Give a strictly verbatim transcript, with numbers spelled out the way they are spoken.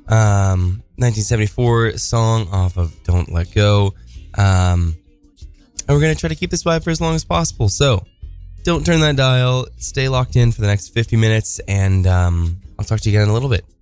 Um, nineteen seventy-four song off of Don't Let Go. Um, and we're going to try to keep this vibe for as long as possible. So don't turn that dial. Stay locked in for the next fifty minutes, and um, I'll talk to you again in a little bit.